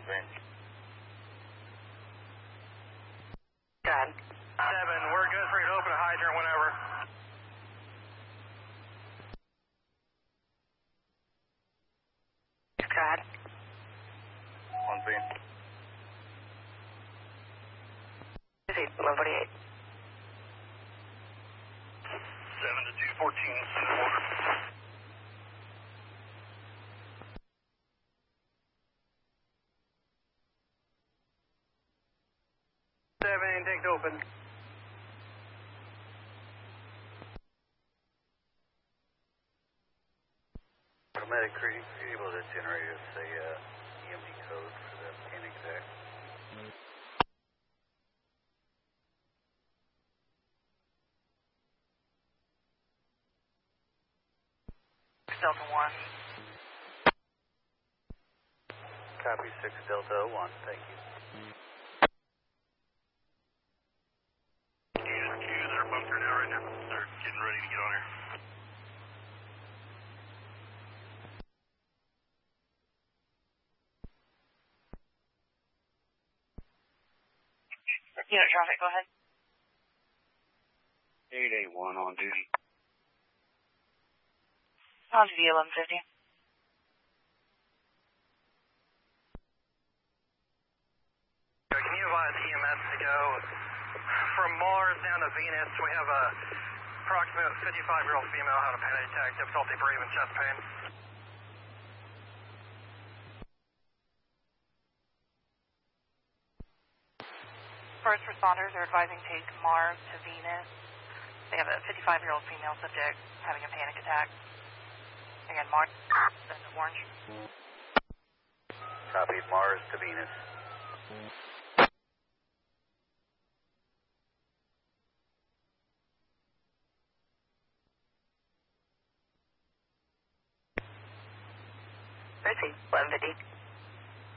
God. 7, we're good for you to open a hydrant whenever. God. 1 beam. 1148. 7 to 214, send water. Intake open. Automatic crew, are you able to generate us a EMD code for the pin exact? Delta 1. Copy 6 Delta 1, thank you. They're bunkered out right now. They're getting ready to get on here. Unit traffic, go ahead. 881 on duty. On duty 1150. Can you advise EMS to go from Mars down to Venus? We have a approximate 55-year-old female having a panic attack, difficulty breathing, chest pain. First responders are advising take Mars to Venus. They have a 55-year-old female subject having a panic attack. Again, Mars, then orange. Copied Mars to Venus. Proceed, 1150.